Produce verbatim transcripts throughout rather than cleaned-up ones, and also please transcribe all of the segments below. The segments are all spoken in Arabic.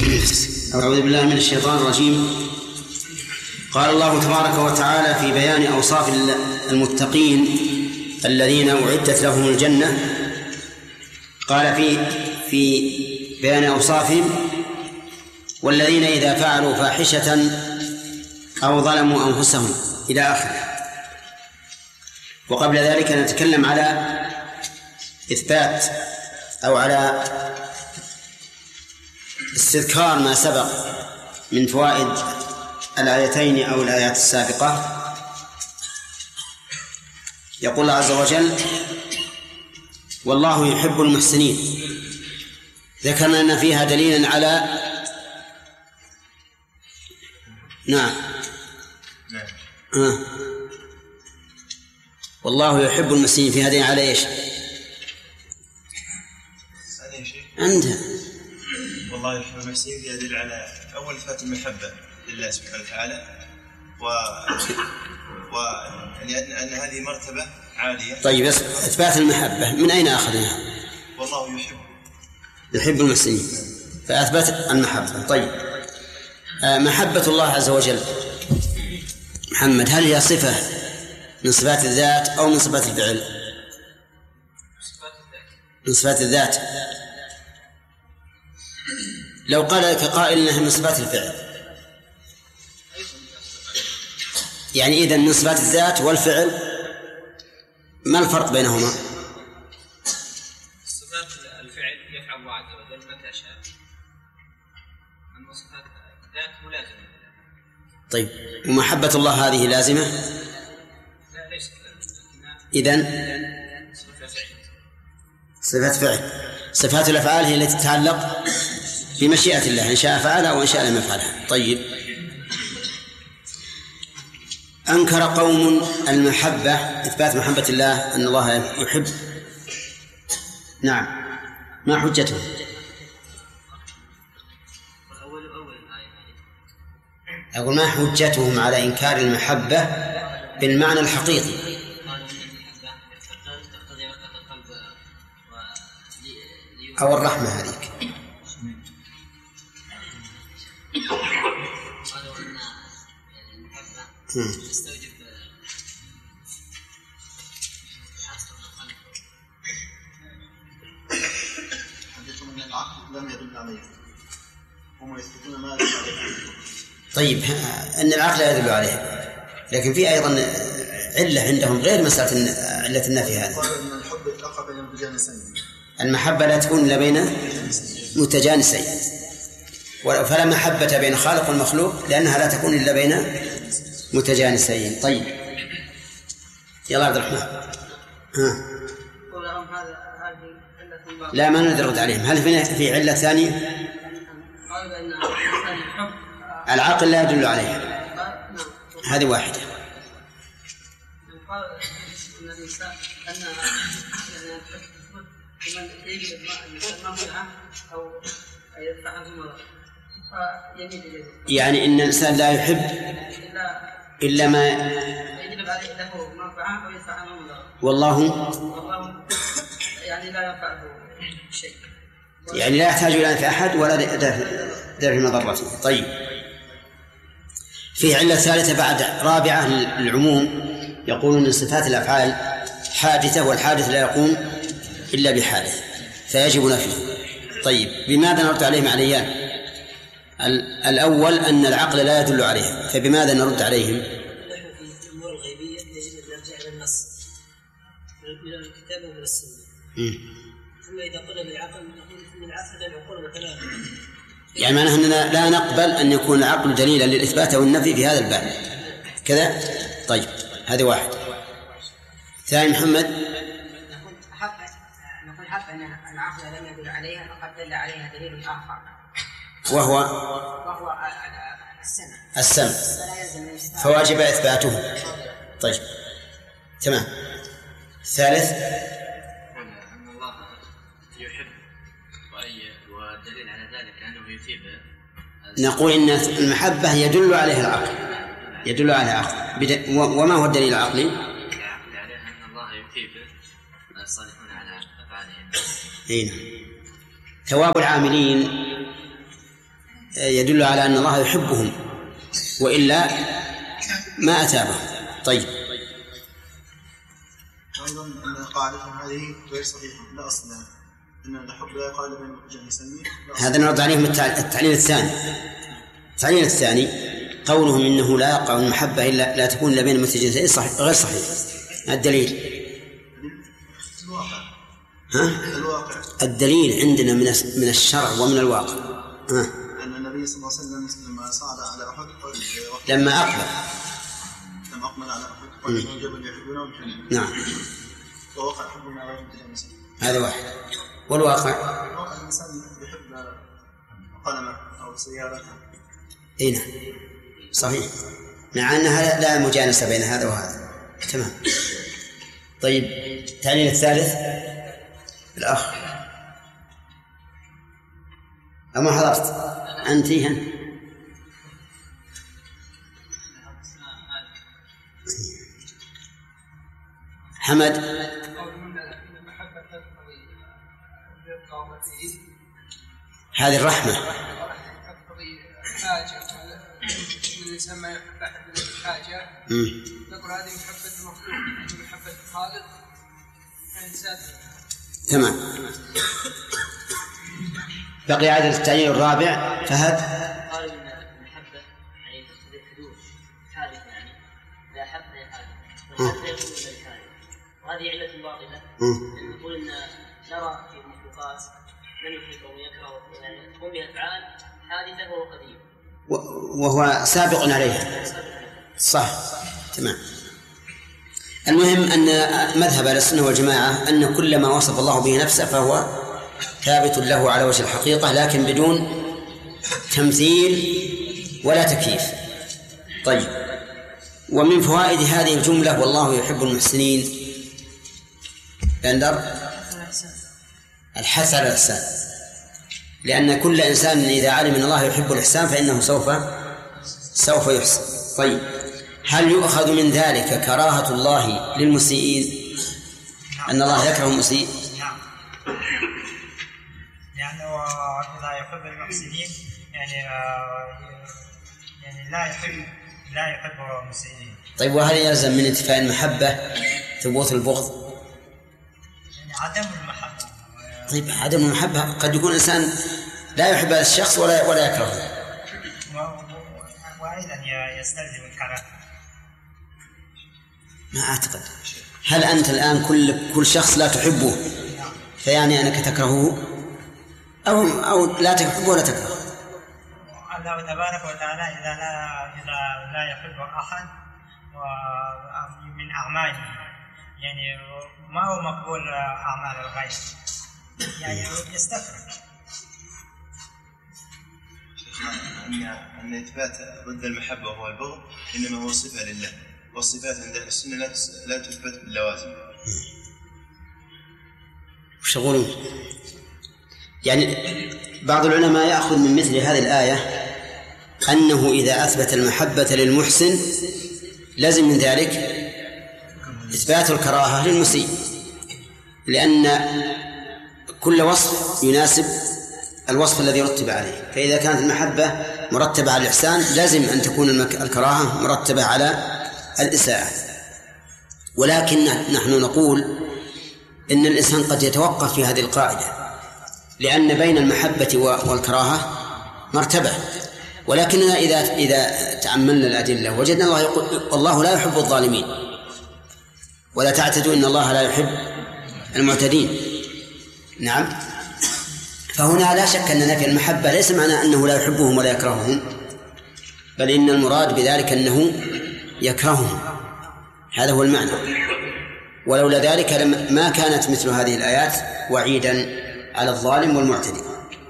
أعوذ بالله من الشيطان الرجيم. قال الله تبارك وتعالى في بيان أوصاف المتقين الذين أعدت لهم الجنة، قال في في بيان أوصافهم: والذين إذا فعلوا فاحشة أو ظلموا أنفسهم إلى آخره. وقبل ذلك نتكلم على إثبات أو على استذكار ما سبق من فوائد الآيتين أو الآيات السابقة. يقول الله عز وجل: والله يحب المحسنين. ذكرنا أن فيها دليلا على نعم آه. والله يحب المحسنين، في هذين على إيش؟ عندها والله يحب المحسنين يدل على أول إثبات المحبة لله سبحانه وتعالى، و و يعني أن هذه مرتبة عالية. طيب، بس إثبات المحبة من أين أخذناها؟ والله يحب يحب المحسنين، فأثبت المحبة. طيب، محبة الله عز وجل محمد، هل هي صفة من صفات الذات أو من صفات الفعل؟ من صفات الذات. لو قال لك قائل إنها من صفات الفعل، يعني إذن من صفات الذات والفعل، ما الفرق بينهما؟ صفات الفعل يفعل الله عز وجل متى شاء، أما صفات الذات ملازمة. طيب، ومحبة الله هذه لازمة؟ لا، ليست. إذن صفات فعل. صفات الأفعال هي التي تتعلق بمشيئة الله، إن شاء فعلها وإن شاء لم يفعلها. طيب، أنكر قوم المحبة، إثبات محبة الله، أن الله يحب. نعم، ما حجتهم؟ أقول ما حجتهم على إنكار المحبة بالمعنى الحقيقي؟ أو الرحمة هذيك. قالوا أن المحبة تستوجب حصر القلب. حدثهم أن العقل لم يدل عليه، هم يثبتون ما يدل عليه. طيب، أن العقل لا يدل عليه، لكن في أيضا علة عندهم غير مسألة علة النفي هذه. قالوا أن الحب يتلقى بين المتجانسين. المحبة لا تكون إلا بين متجانسين، فلا محبة بين خالق والمخلوق لأنها لا تكون إلا بين متجانسين. طيب، يلا عبد الرحمن. ها. لا، ما نرد عليهم. هل في علة ثانية؟ العقل لا يدل عليها، هذه واحدة. يعني إن الإنسان لا يحب إلا ما يجلب عليه له منفعة أو يدفع عنه مضرة، والله يعني لا ينفعه شيء، يعني لا يحتاج إلى نفع أحد ولا دفع مضرته. طيب، في علة ثالثة بعد رابعة للعموم، يقولون إن صفات الأفعال حادثة، والحادث لا يقوم إلا بحادث فيجب نفيه. طيب، بماذا نرد عليهم عليان؟ الأول أن العقل لا يدل عليها، فبماذا نرد عليهم؟ نحن في الأمور الغيبية يجب أن نرجع إلى النص من الكتاب ومن السنة. ثم إذا قلنا بالعقل نقول أن العقل للعقول متناقضة، يعني معناه أننا لا نقبل أن يكون العقل دليلا للإثبات أو النفي في هذا الباب كذا. طيب، هذه واحد. ثاني محمد، نقول حق نقول حق أن العقل لم يدل عليها، فقد دل عليها دليل آخر وهو وهو السمع. السمع، فواجب إثباته. طيب، تمام. ثالث، أن الله يحب والدليل على ذلك أنه يثيب. نقول إن المحبة يدل عليها العقل، يدل عليها العقل. وما هو الدليل العقلي؟ العقل عليه أن الله يثيب الصالحون على أفعالهم. هنا ثواب العاملين يدل على أن الله يحبهم، وإلا ما أتابهم. طيب. أيضا أن قاعدتهم هذه غير صحيحة، لا أصل لها، أن الحب لا يقال بين الجنسين. هذا نرد عليهم التعليل الثاني. التعليل الثاني قولهم إنه لا يقع المحبة إلا لا تكون إلا بين المتجنسين صحيح غير صحيح. الدليل الواقع. ها؟ الواقع. الدليل عندنا من من الشرع ومن الواقع. ها؟ أن النبي صلى الله عليه وسلم لما صعد على أحد لما أقبل لما أقبل على أحد وقال الجبل يحبونه والجنة. نعم. ووقع حبنا على المتجنسين. هذا واحد. والواقع واقع الإنسان يحب قلمه أو سيارته. إيه نعم صحيح، مع أنها لا مجانسة بين هذا وهذا. تمام. طيب التعليل الثالث الأخ أما حضرت أنت هن حمد. هذه الرحمة الإنسان ما يحب أحد من الحاجة نقول هذه محبة المخلوق، محبة الخالق الإنسان. تمام. بقي عدد التعليل الرابع. فهد. قال إن المحبة يعني تقتضي الحدوث حادث، يعني لا حب لا حادث، والحادث يكون من الحادث، وهذه علة باطلة. نقول إن نرى في المخلوقات من يحب ويكره، يعني تقوم بها أفعال حادثة وهو قديم وهو سابق عليها. صح. تمام. المهم أن مذهب أهل السنة والجماعة أن كل ما وصف الله به نفسه فهو ثابت له على وجه الحقيقة، لكن بدون تمثيل ولا تكييف. طيب. ومن فوائد هذه الجملة والله يحب المحسنين بندر الحث على الإحسان، لأن كل إنسان إذا علم أن الله يحب الإحسان فإنه سوف سوف يحسن. طيب. هل يؤخذ من ذلك كراهة الله للمسيئين؟ أن الله يكره المسيء؟ نعم، لأنه إذا يحب المحسنين يعني يعني لا يحب لا يحب المسيئين. طيب وهل يلزم من انتفاء المحبة ثبوت البغض؟ يعني عدم المحبة. طيب عدم المحبة قد يكون إنسان لا يحب هذا الشخص ولا ولا يكرهه، وأيضا يستلزم الكراهة. ما أعتقد. هل أنت الآن كل كل شخص لا تحبه فيعني أنك تكرهه، أو أو لا تحبه ولا تكرهه؟ الله تبارك وتعالى إذا لا إذا لا يحب أحد من أعماله، يعني ما هو مقبول أعمال الغير، يعني يستفرق. أن أن إثبات ضد المحبة وهو البغض إنما هو صفة لله، والصفات عند أهل السنة لا لا تثبت باللوازم. وش يقولون؟ يعني بعض العلماء يأخذ من مثل هذه الآية أنه إذا أثبت المحبة للمحسن لازم من ذلك إثبات الكراهة للمسيء، لأن كل وصف يناسب الوصف الذي رتب عليه. فإذا كانت المحبة مرتبة على الإحسان لازم أن تكون الكراهة مرتبة على الإساءة. ولكن نحن نقول إن الإنسان قد يتوقف في هذه القاعدة، لأن بين المحبة والكراهة مرتبة، ولكننا إذا إذا تأملنا الأدلة وجدنا الله يقول والله لا يحب الظالمين، ولا تعتدوا إن الله لا يحب المعتدين. نعم. فهنا لا شك أن نفي المحبة ليس معنى أنه لا يحبهم ولا يكرههم، بل إن المراد بذلك أنه يكرههم، هذا هو المعنى. ولولا ذلك ما كانت مثل هذه الآيات وعيدا على الظالم والمعتدي.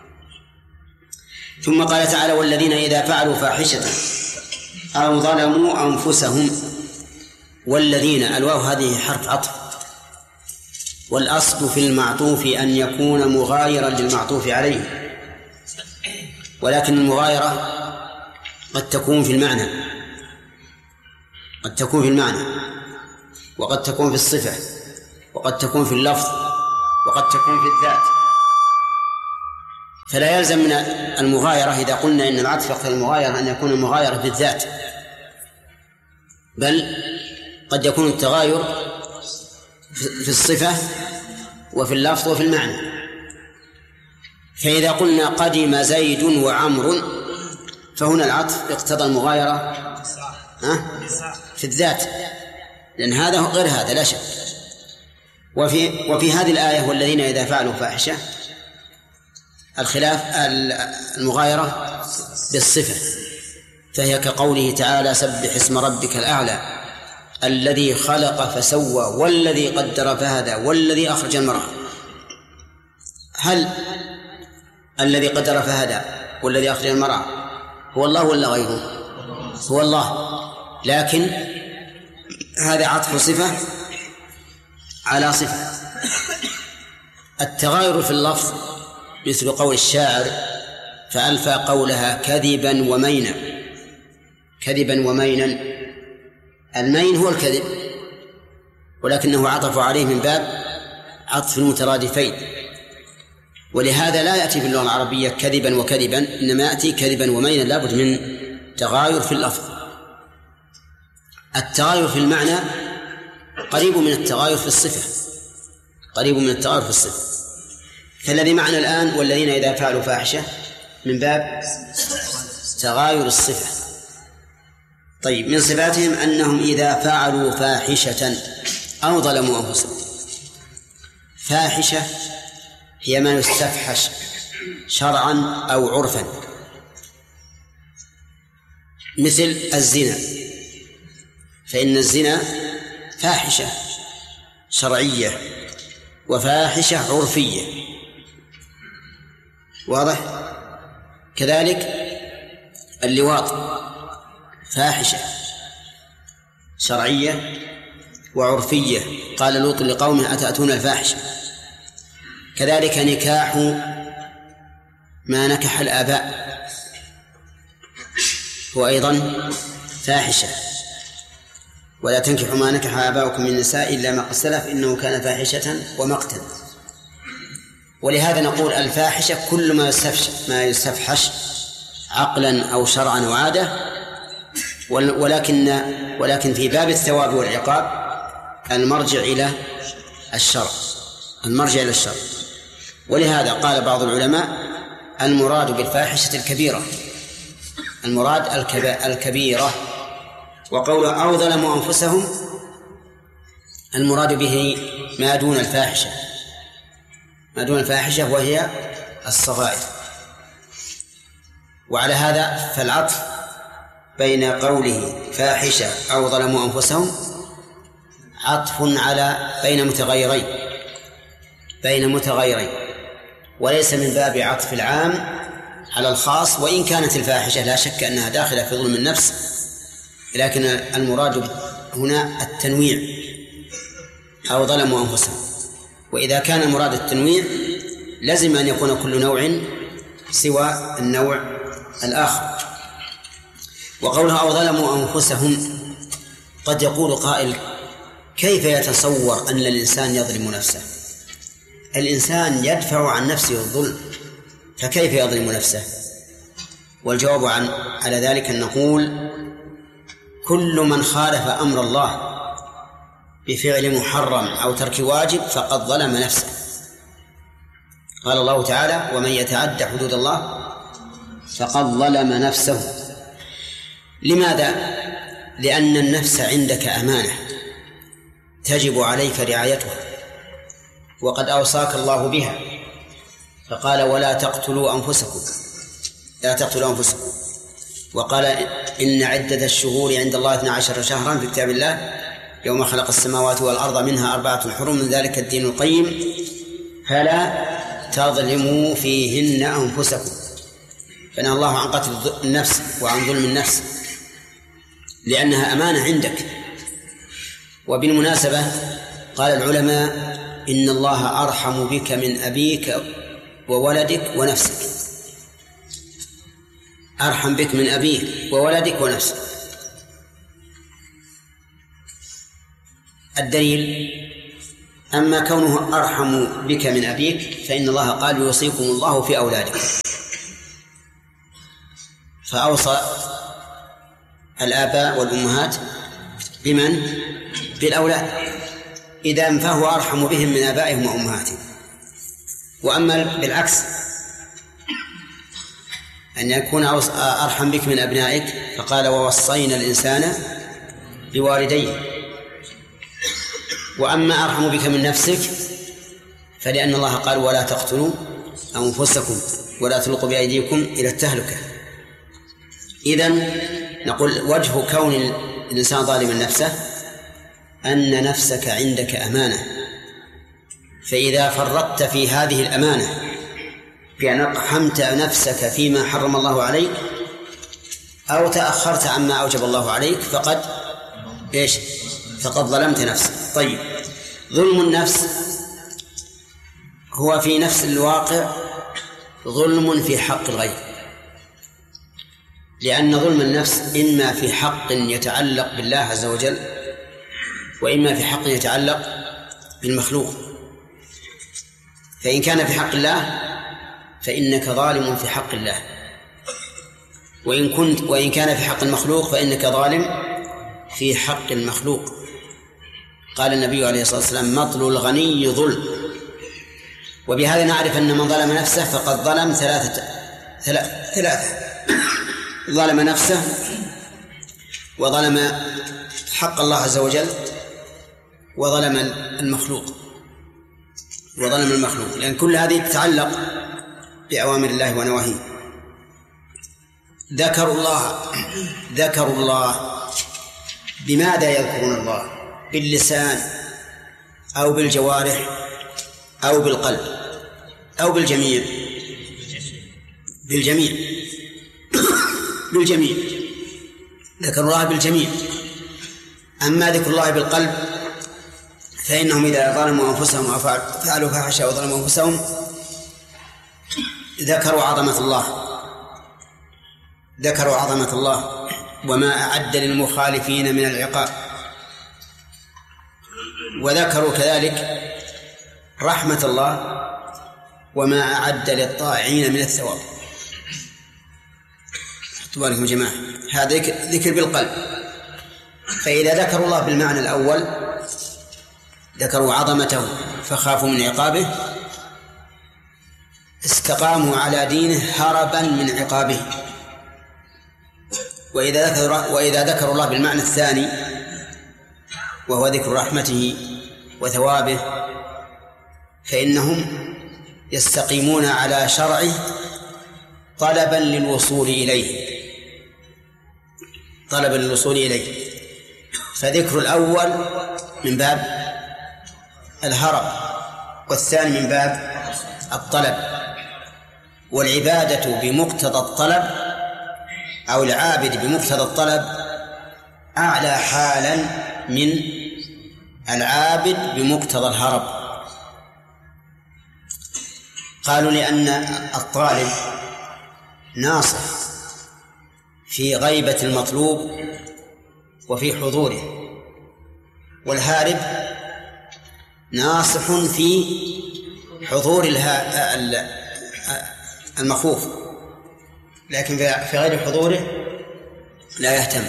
ثم قال تعالى والذين إذا فعلوا فاحشة أو ظلموا أنفسهم. والذين الواو هذه حرف عطف، والأصل في المعطوف أن يكون مغايرا للمعطوف عليه، ولكن المغايرة قد تكون في المعنى قد تكون في المعنى وقد تكون في الصفة وقد تكون في اللفظ وقد تكون في الذات. فلا يلزم من المغايرة إذا قلنا إن العطف يقتضي المغايرة أن يكون المغايرة بالذات، بل قد يكون التغاير في الصفة وفي اللفظ وفي المعنى. فإذا قلنا قدم زيد وعمر فهنا العطف اقتضى المغايرة في الذات، لأن هذا غير هذا لا شك. وفي وفي هذه الآية والذين إذا فعلوا فاحشة الخلاف المغايرة بالصفة، فهي كقوله تعالى سبح اسم ربك الأعلى الذي خلق فسوى والذي قدر فهدى والذي أخرج المرعى. هل الذي قدر فهدى والذي أخرج المرعى هو الله ولا غيره؟ هو الله، لكن هذا عطف صفة على صفة. التغاير في اللفظ مثل قول الشاعر فألفى قولها كذبا ومينا. كذبا ومينا، المين هو الكذب ولكنه عطف عليه من باب عطف المترادفين، ولهذا لا يأتي في اللغة العربية كذبا وكذبا، إنما يأتي كذبا ومينا، لابد من تغاير في اللفظ. التغاير في المعنى قريب من التغاير في الصفة، قريب من التغاير في الصفة. فالذي معنا الآن والذين إذا فعلوا فاحشة من باب تغاير الصفة. طيب، من صفاتهم أنهم إذا فعلوا فاحشة أو ظلموا أنفسهم. فاحشة هي ما يستفحش شرعا أو عرفا، مثل الزنا، فإن الزنا فاحشة شرعية وفاحشة عرفية، واضح؟ كذلك اللواط فاحشة شرعية وعرفية، قال لوط لقومه أتأتون الفاحشة. كذلك نكاح ما نكح الآباء هو أيضا فاحشة، ولا تنكحوا ما نكح آباؤكم من النساء إلا ما قد سلف إنه كان فاحشة ومقتا. ولهذا نقول الفاحشة كل ما يستفحش ما يستفحش عقلا أو شرعا أو عادة، ولكن ولكن في باب الثواب والعقاب المرجع إلى الشرع، المرجع إلى الشرع. ولهذا قال بعض العلماء المراد بالفاحشة الكبيرة، المراد الكبيرة. وقوله أو ظلموا أنفسهم المراد به ما دون الفاحشة، ما دون الفاحشة وهي الصغائر. وعلى هذا فالعطف بين قوله فاحشة أو ظلموا أنفسهم عطف على بين متغيرين بين متغيرين وليس من باب عطف العام على الخاص، وإن كانت الفاحشة لا شك أنها داخلة في ظلم النفس، لكن المراد هنا التنويع أو ظلموا أنفسهم. وإذا كان المراد التنويع لازم أن يكون كل نوع سوى النوع الآخر. وقولها أو ظلموا أنفسهم قد يقول قائل كيف يتصور أن الإنسان يظلم نفسه؟ الإنسان يدفع عن نفسه الظلم، فكيف يظلم نفسه؟ والجواب عن على ذلك أن نقول كل من خالف أمر الله بفعل محرم أو ترك واجب فقد ظلم نفسه. قال الله تعالى ومن يتعد حدود الله فقد ظلم نفسه. لماذا؟ لأن النفس عندك أمانة تجب عليك رعايتها، وقد أوصاك الله بها، فقال ولا تقتلوا أنفسكم لا تقتلوا أنفسكم وقال إن عدة الشهور عند الله اثنا عشر شهرا في كتاب الله يوم خلق السماوات والأرض منها أربعة حرم من ذلك الدين القيم فلا تظلموا فيهن أنفسكم. فنهى الله عن قتل النفس وعن ظلم النفس لأنها أمانة عندك. وبالمناسبة قال العلماء إن الله أرحم بك من أبيك وولدك ونفسك، أرحم بك من أبيك وولدك ونفسك. الدليل أما كونه أرحم بك من أبيك فإن الله قال يوصيكم الله في أولادكم، فأوصى الآباء والأمهات بمن؟ بالأولاد، إذا فهو أرحم بهم من آبائهم وأمهاتهم. وأما بالعكس أن يكون أرحم بك من أبنائك، فقال ووصينا الإنسان بوالديه. وأما أرحم بك من نفسك فلأن الله قال ولا تقتلوا أنفسكم ولا تلقوا بأيديكم إلى التهلكة. إذن نقول وجه كون الإنسان ظالما نفسه أن نفسك عندك أمانة، فإذا فرطت في هذه الأمانة بأن أقحمت نفسك فيما حرم الله عليك أو تأخرت عما أوجب الله عليك فقد إيش؟ فقد ظلمت نفسك. طيب، ظلم النفس هو في نفس الواقع ظلم في حق الغير، لأن ظلم النفس إما في حق يتعلق بالله عز وجل وإما في حق يتعلق بالمخلوق. فإن كان في حق الله فإنك ظالم في حق الله، وإن كنت وإن كان في حق المخلوق فإنك ظالم في حق المخلوق. قال النبي عليه الصلاة والسلام مطل الغني ظلم. وبهذا نعرف أن من ظلم نفسه فقد ظلم ثلاثة ثلاثة ظلم نفسه وظلم حق الله عز وجل وظلم المخلوق وظلم المخلوق لأن كل هذه تتعلق بأوامر الله ونواهيه. ذكروا الله ذكروا الله بماذا يذكرون الله؟ باللسان أو بالجوارح أو بالقلب أو بالجميع؟ بالجميع بالجميع ذكر الله بالجميع. أما ذكر الله بالقلب فإنهم إذا ظلموا أنفسهم وفعلوا فاحشة وظلموا أنفسهم ذكروا عظمة الله ذكروا عظمة الله وما أعد للمخالفين من العقاب، وذكروا كذلك رحمة الله وما أعد للطائعين من الثواب. تبارك يا جماعة، هذا ذكر بالقلب. فإذا ذكروا الله بالمعنى الأول ذكروا عظمته فخافوا من عقابه استقاموا على دينه هربا من عقابه. وإذا ذكر وإذا ذكروا الله بالمعنى الثاني وهو ذكر رحمته وثوابه فإنهم يستقيمون على شرعه طلبا للوصول إليه طلبا للوصول إليه فذكر الأول من باب الهرب والثاني من باب الطلب. والعبادة بمقتضى الطلب أو العابد بمقتضى الطلب أعلى حالا من العابد بمقتضى الهرب. قالوا لأن الطالب ناصح في غيبة المطلوب وفي حضوره، والهارب ناصح في حضور المخوف لكن في غير حضوره لا يهتم.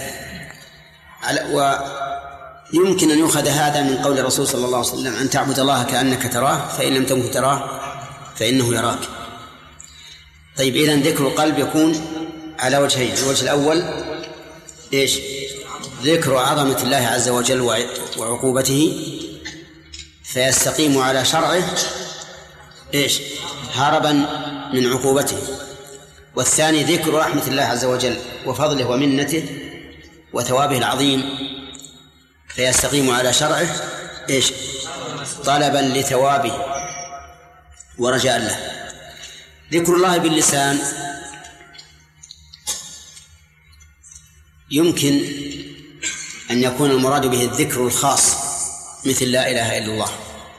ويمكن أن يؤخذ هذا من قول الرسول صلى الله عليه وسلم أن تعبد الله كأنك تراه فإن لم تكن تراه فإنه يراك. طيب، إذن ذكر القلب يكون على وجهين. الوجه الأول إيش؟ ذكر عظمة الله عز وجل وعقوبته فيستقيم على شرعه إيش؟ هربا من عقوبته. والثاني ذكر رحمة الله عز وجل وفضله ومنته وثوابه العظيم فيستقيم على شرعه إيش؟ طلبا لثوابه ورجاء له. ذكر الله باللسان يمكن أن يكون المراد به الذكر الخاص مثل لا إله إلا الله،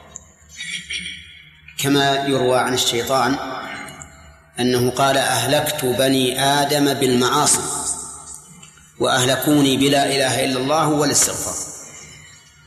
كما يروى عن الشيطان أنه قال أهلكت بني آدم بالمعاصي وأهلكوني بلا إله إلا الله والاستغفار.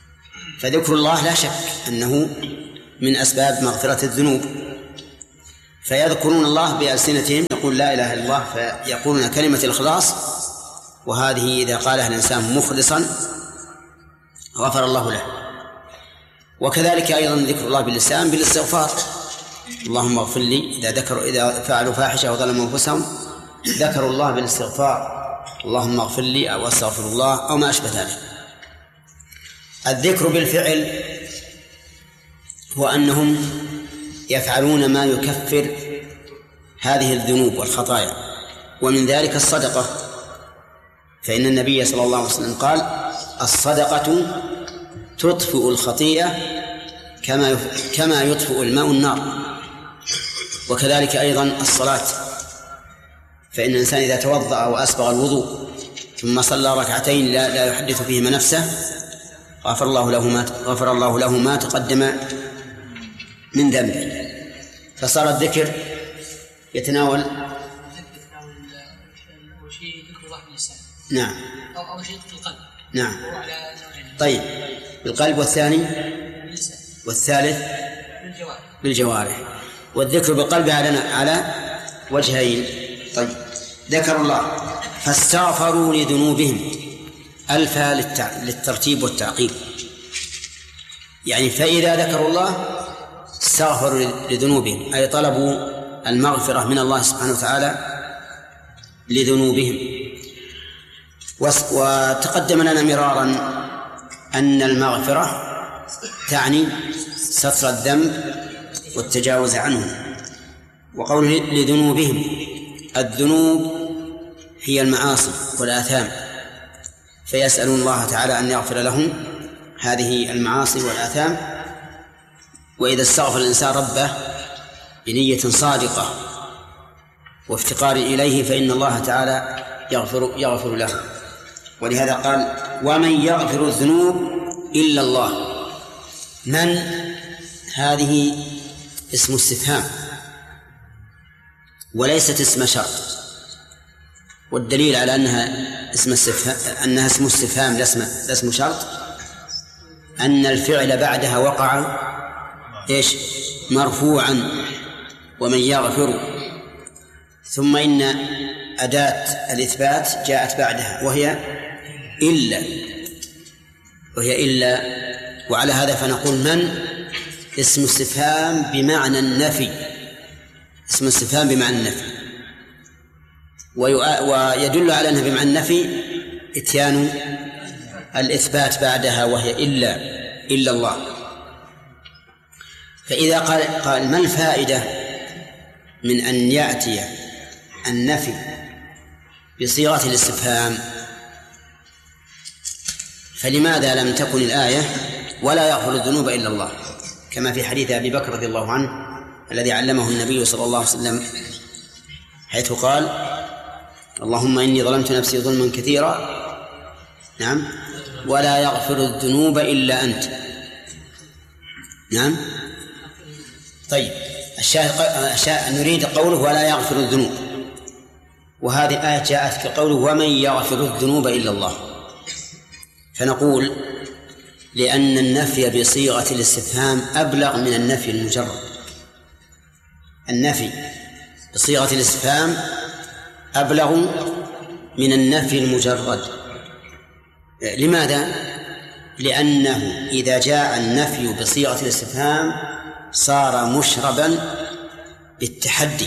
فذكر الله لا شك أنه من أسباب مغفرة الذنوب. فيذكرون الله بألسنتهم، يقول لا إله إلا الله، فيقولون كلمة الإخلاص، وهذه إذا قالها الإنسان مخلصا غفر الله له. وكذلك أيضا ذكر الله باللسان بالاستغفار، اللهم اغفر لي، إذا ذكروا إذا فعلوا فاحشة وظلموا أنفسهم ذكروا الله بالاستغفار، اللهم اغفر لي أو أستغفر الله أو ما أشبه ذلك. الذكر بالفعل هو أنهم يفعلون ما يكفر هذه الذنوب والخطايا، ومن ذلك الصدقة، فإن النبي صلى الله عليه وسلم قال الصدقة تطفئ الخطيئة كما كما يطفئ الماء النار. وكذلك أيضا الصلاة، فإن الإنسان إذا توضأ وأسبغ الوضوء ثم صلى ركعتين لا, لا يحدث فيهما نفسه غفر الله له ما غفر الله له ما تقدم من ذنبه. فصار الذكر يتناول أول شيء ذكر الله باللسان، نعم، أو أول شيء في القلب، نعم، وعلى نوعين. طيب، بالقلب، والثاني باللسان، والثالث بالجوارح. بالجوارح. والذكر بالقلب على على وجهين. طيب، ذكر الله فاستغفروا لذنوبهم، ألفا للترتيب والتعقيب، يعني فإذا ذكروا الله استغفروا لذنوبهم، أي طلبوا المغفرة من الله سبحانه وتعالى لذنوبهم. وتقدم لنا مرارا أن المغفرة تعني ستر الذنب والتجاوز عنه. وقوله لذنوبهم، الذنوب هي المعاصي والآثام، فيسألون الله تعالى أن يغفر لهم هذه المعاصي والآثام. وإذا استغفر الإنسان ربه بنية صادقة وافتقار إليه فإن الله تعالى يغفر, يغفر له. ولهذا قال ومن يغفر الذنوب إلا الله. من هذه اسم استفهام وليست اسم شرط، والدليل على أنها اسم استفهام أنها اسم استفهام لا اسم شرط أن الفعل بعدها وقع إيش مرفوعا ومن يغفر، ثم إن أداة الإثبات جاءت بعدها وهي إلا وهي إلا وعلى هذا فنقول من اسم استفهام بمعنى النفي، اسم استفهام بمعنى النفي. ويدل على أنها بمعنى النفي إتيان الإثبات بعدها وهي إلا إلا الله. فإذا قال, قال ما الفائدة من أن يأتي النفي بصيغة الاستفهام؟ فلماذا لم تكن الآية ولا يغفر الذنوب إلا الله كما في حديث أبي بكر رضي الله عنه الذي علمه النبي صلى الله عليه وسلم حيث قال اللهم إني ظلمت نفسي ظلما كثيرا نعم ولا يغفر الذنوب إلا أنت. نعم. طيب الشاهد نريد قوله ولا يغفر الذنوب، وهذه الآية جاءت كقوله ومن يغفر الذنوب إلا الله، فنقول لأن النفي بصيغة الاستفهام أبلغ من النفي المجرد. النفي بصيغة الاستفهام أبلغ من النفي المجرد. لماذا؟ لأنه إذا جاء النفي بصيغة الاستفهام صار مشربا بالتحدي،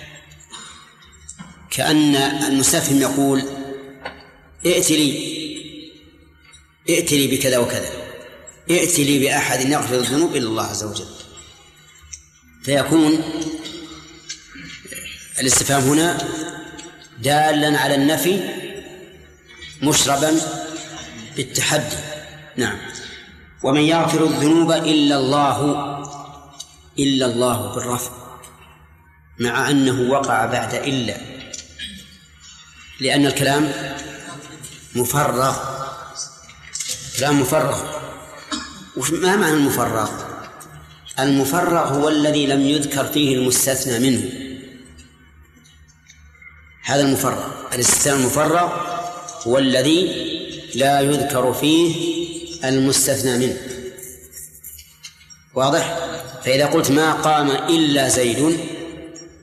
كأن المستفهم يقول ائت لي ائت لي بكذا وكذا، ائت لي بأحد يغفر الذنوب إلا الله عز وجل. فيكون الاستفهام هنا دالا على النفي مشربا بالتحدي. نعم. ومن يغفر الذنوب إلا الله، إلا الله بالرفع مع أنه وقع بعد إلا، لأن الكلام مفرغ، كلام مفرغ. ما معنى المفرغ؟ المفرغ هو الذي لم يذكر فيه المستثنى منه، هذا المفرغ. الاستثناء المفرغ هو الذي لا يذكر فيه المستثنى منه. واضح؟ فإذا قلت ما قام إلا زيد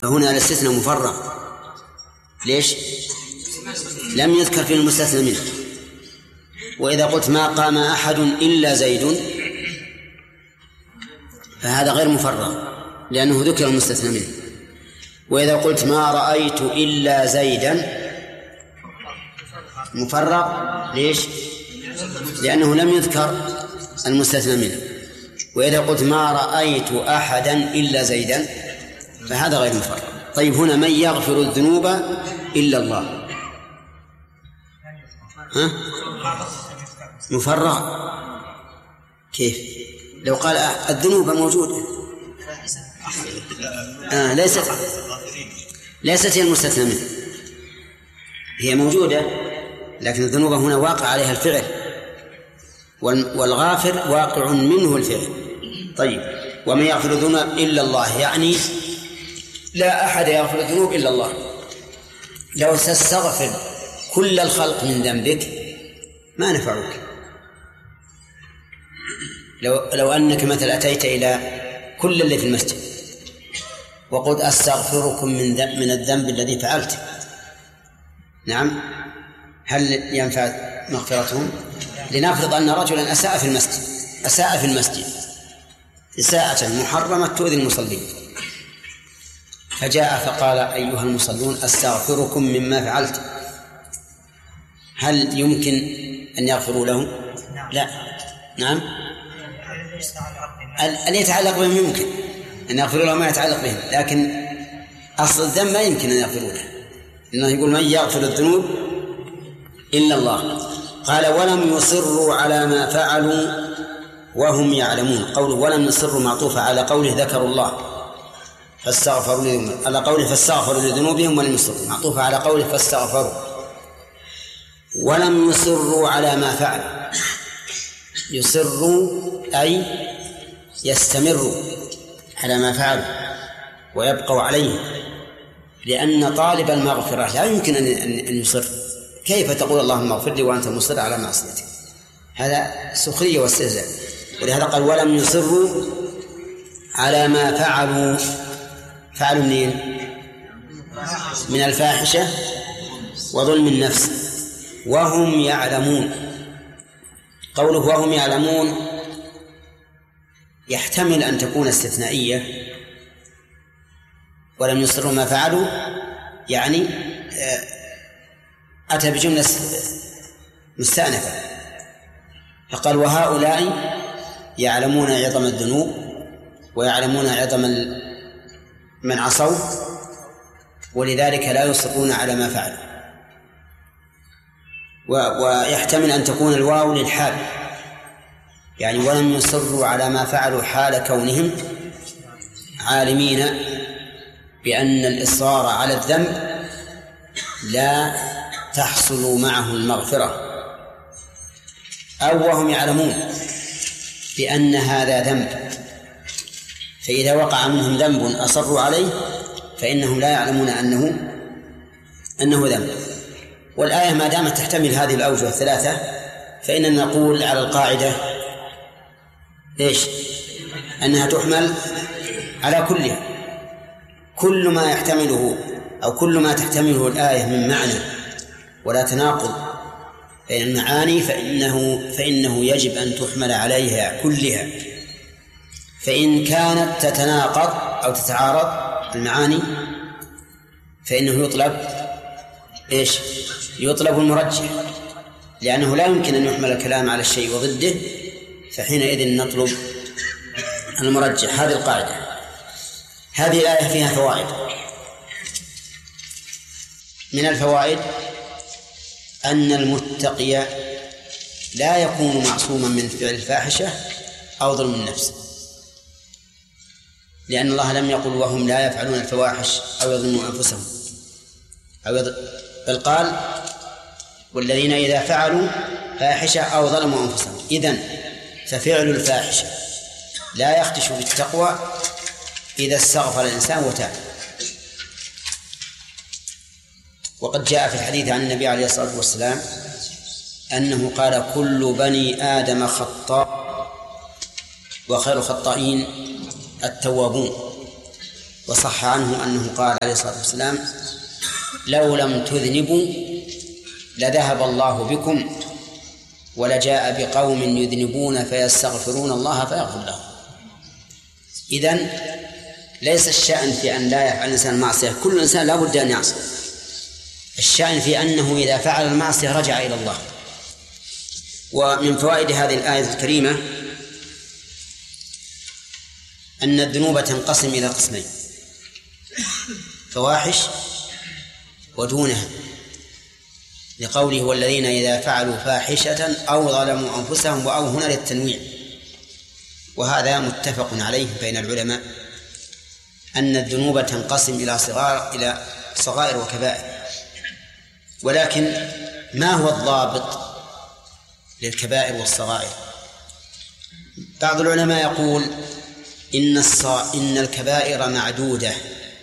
فهنا الاستثناء مفرغ. ليش؟ لم يذكر في المستثنى منه. وإذا قلت ما قام أحد إلا زيد فهذا غير مفرغ لأنه ذكر المستثنى منه. وإذا قلت ما رأيت إلا زيدا مفرغ. ليش؟ لأنه لم يذكر المستثنى منه. وإذا قلت ما رأيت أحدا إلا زيدا فهذا غير مفرغ. طيب هنا من يغفر الذنوب إلا الله، ها؟ مفرغ كيف؟ لو قال الذنوب موجودة آه ليست ليست هي المستثنى منه، هي موجودة لكن الذنوب هنا واقع عليها الفعل، والغافر واقع منه الفعل. طيب ومن يغفر الذنوب إلا الله يعني لا أحد يغفر الذنوب إلا الله. لو تستغفر كل الخلق من ذنبك ما نفعك. لو لو أنك مثلا أتيت إلى كل اللي في المسجد وقلت أستغفركم من من الذنب الذي فعلته، نعم، هل ينفع مغفرتهم؟ لنفرض أن رجلا أساء في المسجد أساء في المسجد إساءة محرمة تؤذي المصلين، فجاء فقال أيها المصلون أستغفركم مما فعلت، هل يمكن أن يغفروا له؟ لا. نعم، أن يتعلق بهم يمكن أن يغفروا له ما يتعلق بهم، لكن أصل الذنب ما يمكن أن يغفروا له، إنه يقول من يغفر الذنوب إلا الله. قال ولم يصروا على ما فعلوا وهم يعلمون. قوله ولم يصروا معطوف على قوله ذكروا الله فاستغفروا لهم، على قوله فاستغفروا لذنوبهم ولم يصروا، معطوف على قوله فاستغفروا. ولم يصروا على ما فعلوا، يصروا أي يستمروا على ما فعلوا ويبقوا عليه، لأن طالب المغفرة لا يمكن أن يصر. كيف تقول اللهم اغفر لي وأنت مصر على معصيتك؟ هذا سخرية واستهزاء. ولهذا قال ولم يصروا على ما فعلوا. فعلوا منين؟ من الفاحشة وظلم النفس وهم يعلمون. قوله وهم يعلمون يحتمل أن تكون استثنائية، ولم يصروا ما فعلوا يعني أتى بجملة مستأنفة، فقال وهؤلاء يعلمون عظم الذنوب ويعلمون عظم من عصوا ولذلك لا يصرون على ما فعلوا. ويحتمل أن تكون الواو للحال، يعني ولم يصروا على ما فعلوا حال كونهم عالمين بأن الإصرار على الذنب لا تحصل معه المغفرة، أو وهم يعلمون بأن هذا ذنب، فإذا وقع منهم ذنب أصروا عليه فإنهم لا يعلمون أنه أنه ذنب. والآية ما دامت تحتمل هذه الأوجه الثلاثة فإننا نقول على القاعدة إيش؟ أنها تحمل على كلها. كل ما يحتمله أو كل ما تحتمله الآية من معنى ولا تناقض بين المعاني فإنه فإنه يجب أن تحمل عليها كلها. فإن كانت تتناقض أو تتعارض المعاني فإنه يطلب إيش؟ يطلب المرجح، لأنه لا يمكن أن يحمل الكلام على الشيء وضده، فحينئذ نطلب المرجح. هذه القاعدة. هذه الآية فيها فوائد. من الفوائد أن المتقي لا يكون معصوما من فعل الفاحشة أو ظلم النفس، لأن الله لم يقل وهم لا يفعلون الفواحش أو يظلمون أنفسهم أو يضل... بل قال والذين إذا فعلوا فاحشة أو ظلموا أنفسهم. إذن ففعل الفاحشة لا يخدش بالتقوى إذا استغفر الإنسان وتاب. وقد جاء في الحديث عن النبي عليه الصلاة والسلام أنه قال كل بني آدم خطاء وخير الخطائين التوابون. وصح عنه أنه قال عليه الصلاة والسلام: لو لم تذنبوا لذهب الله بكم ولجاء بقوم يذنبون فيستغفرون الله فيغفر لهم. إذن ليس الشأن في أن لا يفعل الإنسان المعصية، كل إنسان لا بد أن يعصي، الشأن في أنه إذا فعل المعصية رجع إلى الله. ومن فوائد هذه الآية الكريمة أن الذنوب تنقسم إلى قسمين: فواحش ودونها، لقوله: والذين إذا فعلوا فاحشة أو ظلموا أنفسهم، وأو هنا للتنويع. وهذا متفق عليه بين العلماء أن الذنوب تنقسم إلى صغار إلى صغائر وكبائر. ولكن ما هو الضابط للكبائر والصغائر؟ بعض العلماء يقول إن الص... إن الكبائر معدودة،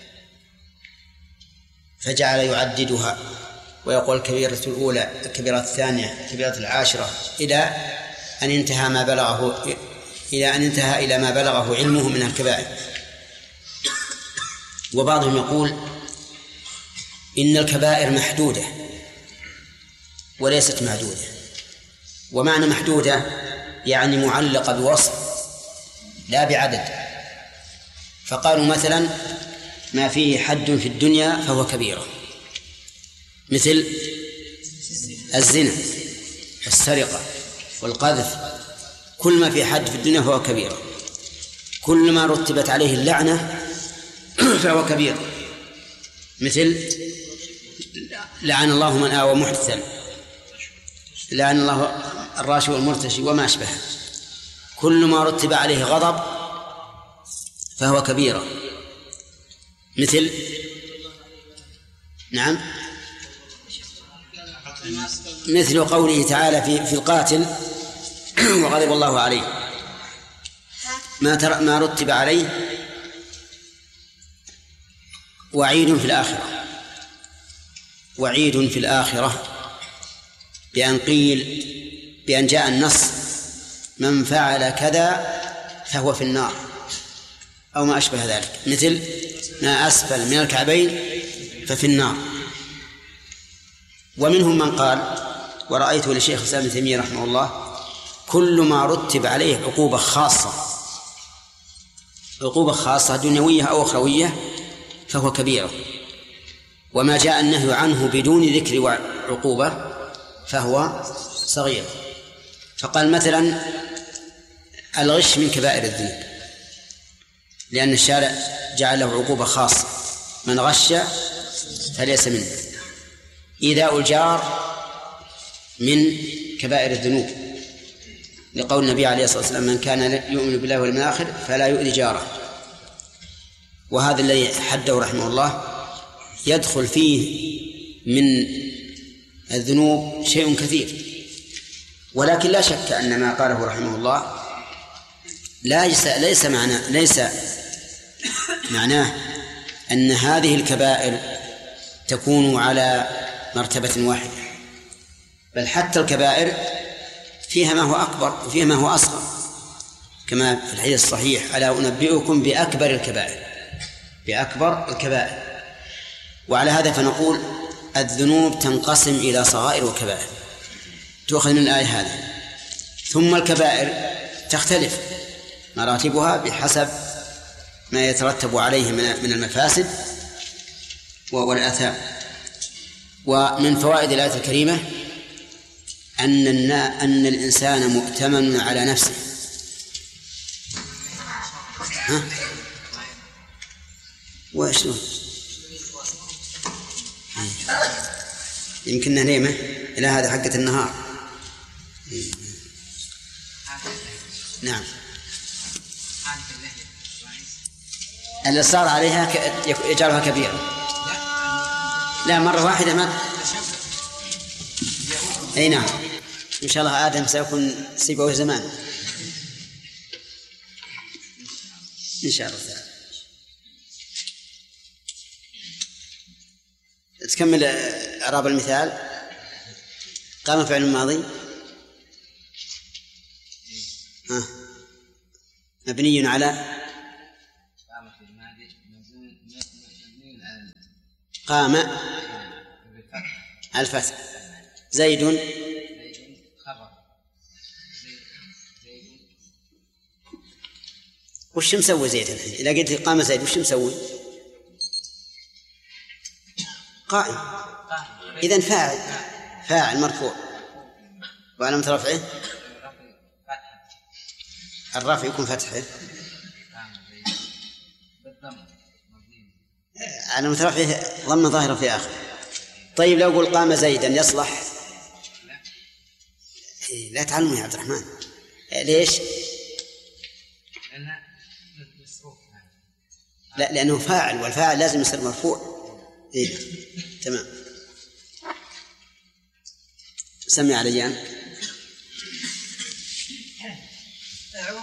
فجعل يعددها ويقول: الكبيرة الأولى، الكبيرة الثانية، الكبيرة العاشرة، إلى أن انتهى ما بلغه إلى أن انتهى إلى ما بلغه علمه من الكبائر. وبعضهم يقول إن الكبائر محدودة وليست معدودة. ومعنى محدودة يعني معلقة بوصف لا بعدد. فقالوا مثلا: ما فيه حد في الدنيا فهو كبيرة، مثل الزنا والسرقة والقذف، كل ما فيه حد في الدنيا فهو كبيرة. كل ما رتبت عليه اللعنة فهو كبير، مثل لعن الله من آوى محدثا، لعن الله الراشي والمرتشي وما أشبه. كل ما رتب عليه غضب فهو كبيرة، مثل نعم مثل قوله تعالى في في القاتل: وغضب الله عليه. ما ترى ما رتب عليه وعيد في الآخرة، وعيد في الآخرة بأن قيل بأن جاء النص: من فعل كذا فهو في النار، أو ما أشبه ذلك، مثل ما أسفل من الكعبين ففي النار. ومنهم من قال، ورأيته لشيخ الإسلام ابن تيمية رحمه الله: كل ما رتب عليه عقوبة خاصة عقوبة خاصة دنيوية أو أخروية فهو كبيرة، وما جاء النهي عنه بدون ذكر عقوبة فهو صغير. فقال مثلا: الغش من كبائر الذنوب، لأن الشارع جعل له عقوبة خاصة: من غش فليس منه. إيذاء الجار من كبائر الذنوب، لقول النبي عليه الصلاة والسلام: من كان يؤمن بالله واليوم الآخر فلا يؤذي جاره. وهذا الذي حده رحمه الله يدخل فيه من الذنوب شيء كثير. ولكن لا شك أن ما قاله رحمه الله ليس ليس معناه ليس معناه أن هذه الكبائر تكون على مرتبة واحدة، بل حتى الكبائر فيها ما هو أكبر وفيها ما هو أصغر، كما في الحديث الصحيح: ألا أنبئكم بأكبر الكبائر بأكبر الكبائر. وعلى هذا فنقول الذنوب تنقسم إلى صغائر وكبائر، تؤخذ من الآية هذه. ثم الكبائر تختلف مراتبها بحسب ما يترتب عليه من المفاسد والآثام. ومن فوائد الآية الكريمة أن أن الإنسان مؤتمن على نفسه. ها؟ وشلون؟ يمكننا نيمة إلى هذا حقة النهار. نعم. الإصرار عليها يجعلها كبيرة. لا، مرة واحدة ما. أي نعم، إن شاء الله آدم سيكون سيبوه زمان إن شاء الله تعالى. تكمل إعراب المثال. قام فعل الماضي ها مبني على قام الفتح. زيد وش مسوي زيد الحين؟ إذا قلت قام زيد وش مسوي؟ قائم. إذن فاعل فاعل مرفوع وعلامة رفعه الرفع يكون فتحه علامة رفعه ضم ظاهرة في آخر. طيب لو قل قام زيدا يصلح؟ لا تعلموا يا عبد الرحمن. ليش؟ لا لأنه فاعل والفاعل لازم يصير مرفوع. إيه تمام. سمي عليان.